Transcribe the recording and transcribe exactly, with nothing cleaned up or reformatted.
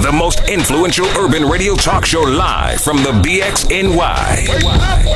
the most influential urban radio talk show live from the B X N Y.